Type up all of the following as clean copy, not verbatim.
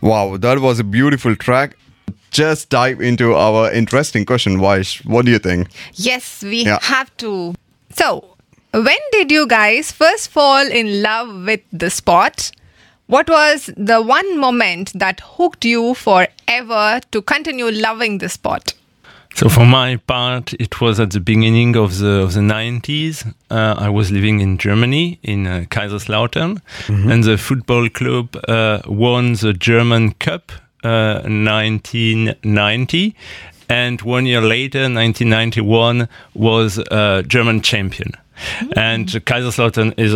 Wow, that was a beautiful track. Just dive into our interesting question, Vaish. What do you think? Yes, we have to. So, when did you guys first fall in love with the sport? What was the one moment that hooked you forever to continue loving the sport? So for my part, it was at the beginning of the 90s. I was living in Germany, in Kaiserslautern, and the football club won the German Cup 1990. And 1 year later, 1991, was German champion. And Kaiserslautern is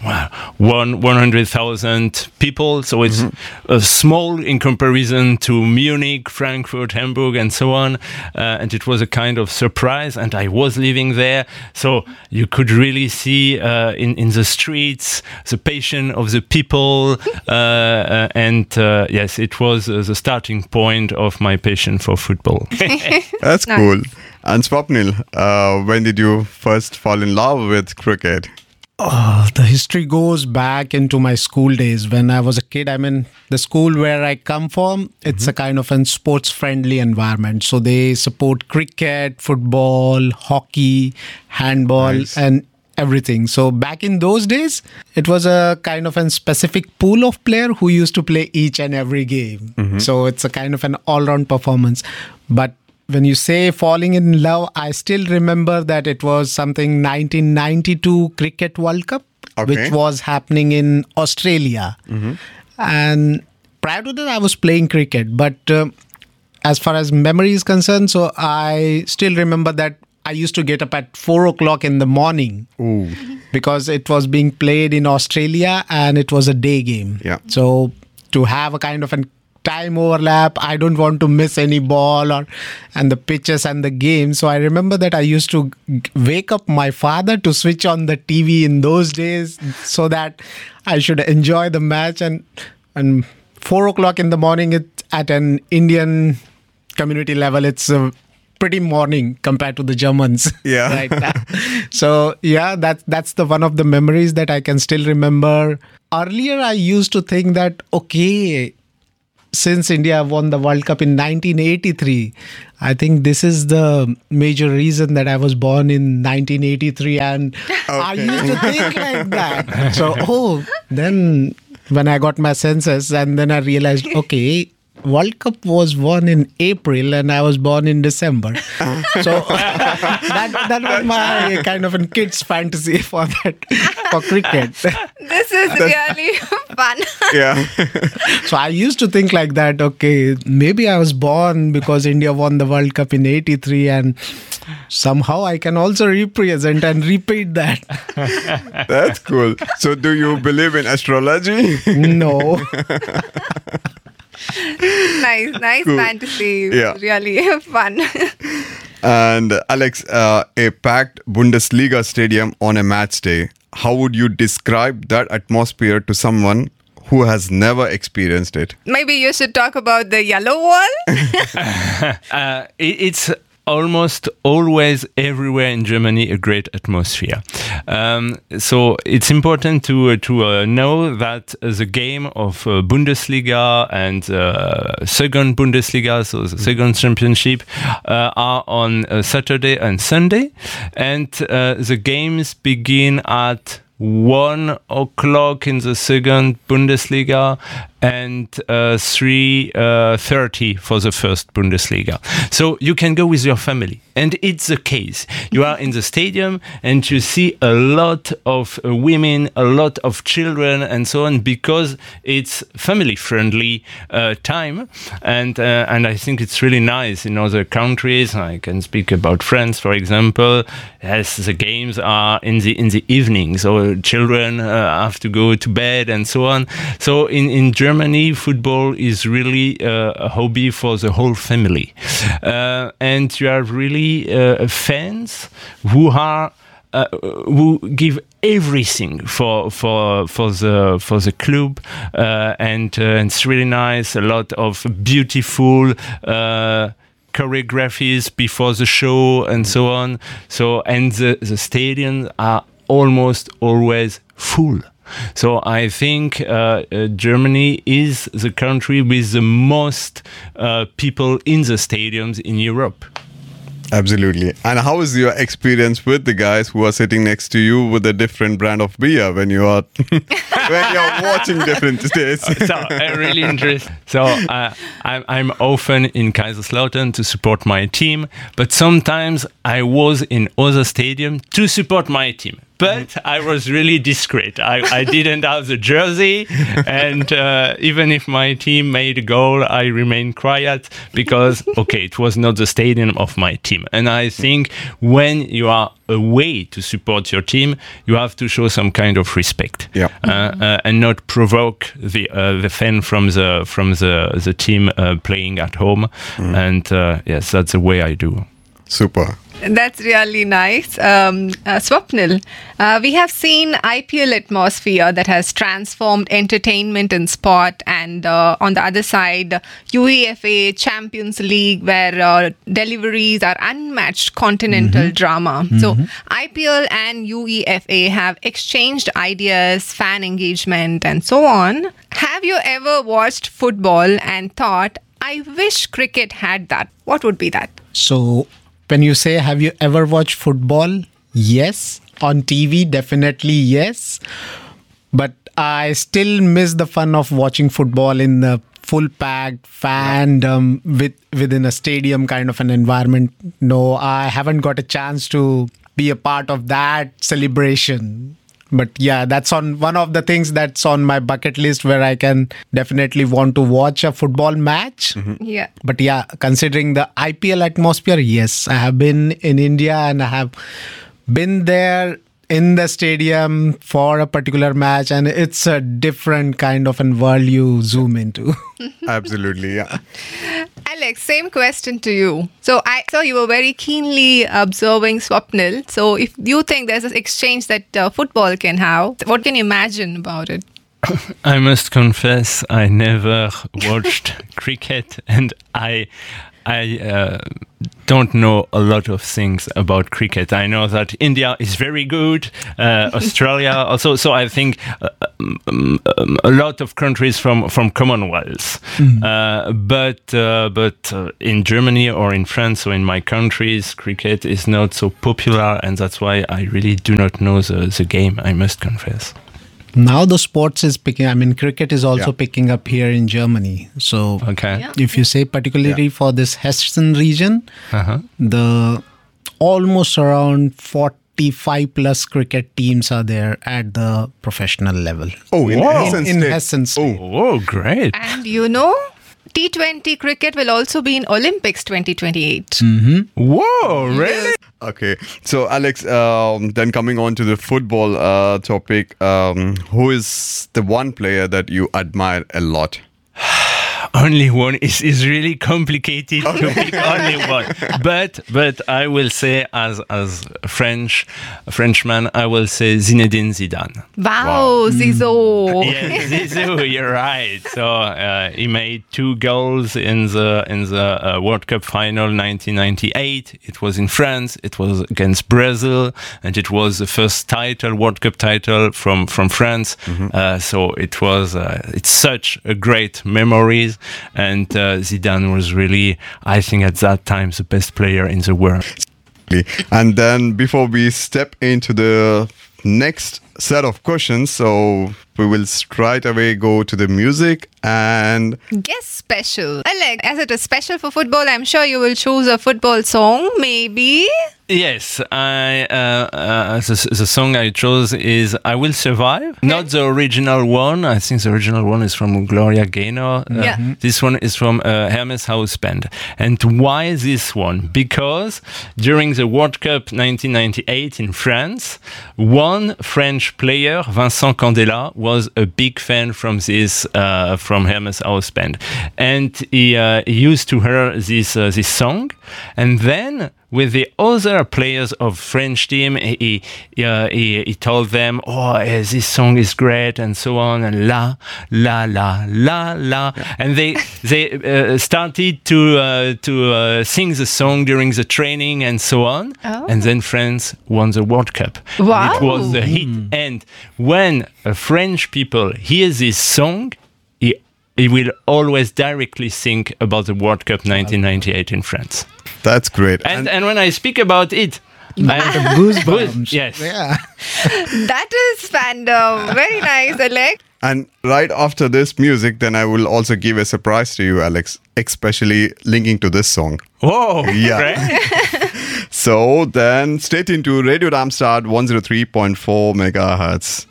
100,000 people, so it's small in comparison to Munich, Frankfurt, Hamburg, and so on. And it was a kind of surprise, and I was living there, so you could really see in the streets the passion of the people, and yes, it was the starting point of my passion for football. That's cool. And Swapnil, when did you first fall in love with cricket? The history goes back into my school days when I was a kid. I mean, the school where I come from, it's a kind of a sports-friendly environment. So they support cricket, football, hockey, handball, and everything. So back in those days, it was a kind of a specific pool of players who used to play each and every game. So it's a kind of an all-round performance. But when you say falling in love, I still remember that it was something 1992 Cricket World Cup, which was happening in Australia. And prior to that, I was playing cricket. But as far as memory is concerned, so I still remember that I used to get up at 4 o'clock in the morning because it was being played in Australia and it was a day game. So to have a kind of a time overlap, I don't want to miss any ball and the pitches and the game. So I remember that I used to wake up my father to switch on the TV in those days so that I should enjoy the match. And 4 o'clock in the morning, at an Indian community level, it's pretty morning compared to the Germans. Right now. So that's the one of the memories that I can still remember. Earlier, I used to think that, since India won the World Cup in 1983, I think this is the major reason that I was born in 1983. And I used to think like that. So, then when I got my senses, and then I realized, World Cup was won in April and I was born in December. So that was my kind of a kid's fantasy for cricket. This is really fun. So I used to think like that, maybe I was born because India won the World Cup in 83 and somehow I can also represent and repeat that. That's cool. So do you believe in astrology? No. Nice cool. Fantasy. Really fun. And Alex, a packed Bundesliga stadium on a match day. How would you describe that atmosphere to someone who has never experienced it? Maybe you should talk about the yellow wall. It's almost always everywhere in Germany a great atmosphere. So it's important to know that the game of Bundesliga and second Bundesliga, so the second championship, are on Saturday and Sunday, and the games begin at 1 o'clock in the second Bundesliga and 3:30 for the first Bundesliga. So you can go with your family. And it's the case. You are in the stadium and you see a lot of women, a lot of children and so on, because it's family-friendly time. And I think it's really nice in other countries. I can speak about France, for example, as the games are in the evening. So children have to go to bed and so on. So in Germany, football is really a hobby for the whole family. And you have really fans who give everything for the club, and it's really nice. A lot of beautiful choreographies before the show and so on. So and the stadiums are almost always full. So I think Germany is the country with the most people in the stadiums in Europe. Absolutely. And how is your experience with the guys who are sitting next to you with a different brand of beer when you are when you're watching different states? So really interesting. So I'm often in Kaiserslautern to support my team, but sometimes I was in other stadium to support my team. But I was really discreet. I didn't have the jersey, and even if my team made a goal, I remained quiet because, okay, it was not the stadium of my team. And I think when you are away to support your team, you have to show some kind of respect, and not provoke the fan from the team playing at home. And yes, that's the way I do. Super. That's really nice. Swapnil, we have seen IPL atmosphere that has transformed entertainment and sport, and on the other side, UEFA Champions League, where deliveries are unmatched continental drama. So IPL and UEFA have exchanged ideas, fan engagement, and so on. Have you ever watched football and thought, I wish cricket had that? What would be that? So, when you say, have you ever watched football? Yes. On TV, definitely yes. But I still miss the fun of watching football in the full packed fandom within a stadium kind of an environment. No, I haven't got a chance to be a part of that celebration. But yeah, that's on one of the things that's on my bucket list where I can definitely want to watch a football match. Yeah. But yeah, considering the IPL atmosphere, yes, I have been in India and I have been there in the stadium for a particular match, and it's a different kind of a world you zoom into. Absolutely, yeah. Alex, same question to you. So I saw you were very keenly observing Swapnil. So if you think there's an exchange that football can have, what can you imagine about it? I must confess, I never watched cricket, and I don't know a lot of things about cricket. I know that India is very good, Australia also. So I think a lot of countries from Commonwealth. But in Germany or in France or in my countries, cricket is not so popular, and that's why I really do not know the game, I must confess. Now the sports is picking. I mean, cricket is also picking up here in Germany. So Okay. if you say particularly for this Hessen region, the almost around 45 plus cricket teams are there at the professional level. Oh, in Hessen In State. Hessen State. Oh, great. And you know, T20 cricket will also be in Olympics 2028. Whoa, really? Okay, so Alex, then coming on to the football topic, who is the one player that you admire a lot? Only one is really complicated to pick only one. But I will say as a Frenchman, I will say Zinedine Zidane. Wow, Zizou. Yes, Zizou, you're right. So he made 2 goals in the World Cup final 1998. It was in France. It was against Brazil, and it was the first World Cup title from France. So it was it's such a great memories. And Zidane was really, I think at that time, the best player in the world. And then before we step into the next set of questions, so we will straight away go to the music and Guest special. Alex, as it is special for football, I'm sure you will choose a football song, maybe. Yes, the song I chose is "I Will Survive." Not the original one. I think the original one is from Gloria Gaynor. This one is from Hermes House Band. And why this one? Because during the World Cup 1998 in France, one French player, Vincent Candela, was a big fan from this from Hermes House Band, and he used to hear this song, and then with the other players of French team. He told them, this song is great and so on, and la la la la la, and they started to sing the song during the training and so on, and then France won the World Cup. Wow. It was the hit, and when French people hear this song, he will always directly think about the World Cup 1998 in France. That's great. And when I speak about it, I have goosebumps. Yes. Yeah. That is fandom. Very nice, Alex. And right after this music, then I will also give a surprise to you, Alex, especially linking to this song. Whoa! Yeah. Right? So then stay tuned to Radio Darmstadt 103.4 megahertz.